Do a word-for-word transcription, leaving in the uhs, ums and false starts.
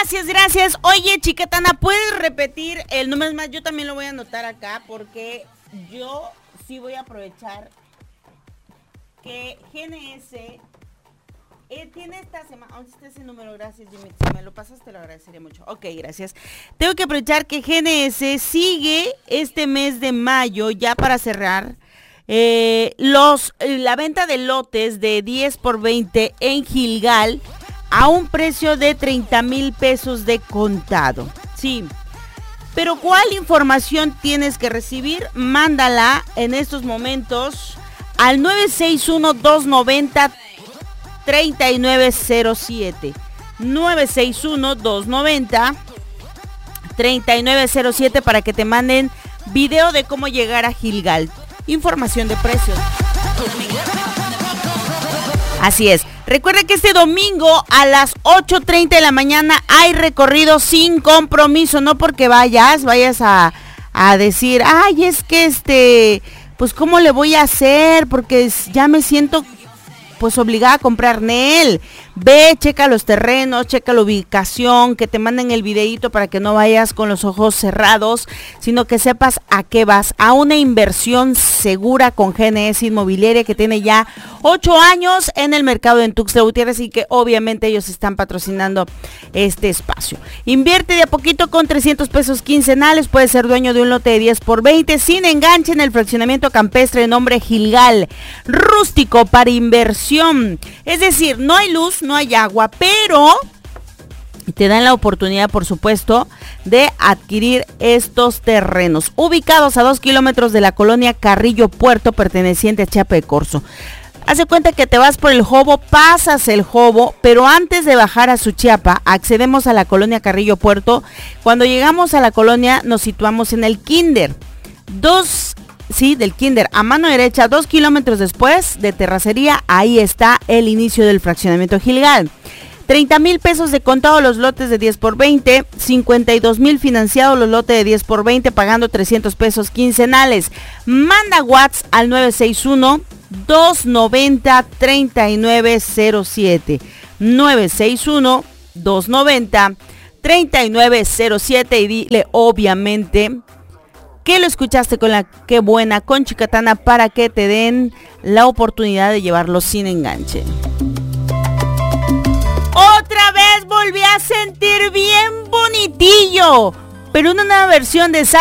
Gracias, gracias. Oye, Chicatana, ¿puedes repetir el número? Más, yo también lo voy a anotar acá porque yo sí voy a aprovechar que G N S eh, tiene esta semana. ¿Dónde está ese número? Gracias, Jimmy. Si me lo pasas, te lo agradecería mucho. Ok, gracias. Tengo que aprovechar que G N S sigue este mes de mayo, ya para cerrar, eh, los, la venta de lotes de diez por veinte en Gilgal a un precio de treinta mil pesos de contado. Sí. Pero ¿cuál información tienes que recibir? Mándala en estos momentos al nueve seis uno, dos nueve cero, tres nueve cero siete. nueve seis uno, dos nueve cero, tres nueve cero siete para que te manden video de cómo llegar a Gilgal. Información de precios. Así es. Recuerda que este domingo a las ocho treinta de la mañana hay recorrido sin compromiso. No porque vayas, vayas a, a decir, ay, es que este, pues ¿cómo le voy a hacer? Porque ya me siento pues obligada a comprar. Nel. Ve, checa los terrenos, checa la ubicación, que te manden el videíto para que no vayas con los ojos cerrados, sino que sepas a qué vas, a una inversión segura con G N S Inmobiliaria, que tiene ya ocho años en el mercado en Tuxtla Gutiérrez y que obviamente ellos están patrocinando este espacio. Invierte de a poquito con trescientos pesos quincenales, puedes ser dueño de un lote de diez por veinte sin enganche en el fraccionamiento campestre de nombre Gilgal, rústico para inversión. Es decir, no hay luz, no hay agua, pero te dan la oportunidad, por supuesto, de adquirir estos terrenos, ubicados a dos kilómetros de la colonia Carrillo Puerto, perteneciente a Chiapa de Corzo. Haz de cuenta que te vas por el Jobo, pasas el Jobo, pero antes de bajar a Suchiapa, accedemos a la colonia Carrillo Puerto. Cuando llegamos a la colonia, nos situamos en el Kinder. Dos Sí, del Kinder, a mano derecha, dos kilómetros después de Terracería, ahí está el inicio del fraccionamiento Gilgal. treinta mil pesos de contado los lotes de diez por veinte, cincuenta y dos mil financiados los lotes de diez por veinte, pagando trescientos pesos quincenales. Manda WhatsApp al nueve seis uno, dos nueve cero, tres nueve cero siete. nueve seis uno, dos nueve cero, tres nueve cero siete y dile, obviamente, que lo escuchaste con la Qué Buena con Chicatana para que te den la oportunidad de llevarlo sin enganche. Otra vez volví a sentir bien bonitillo, pero una nueva versión de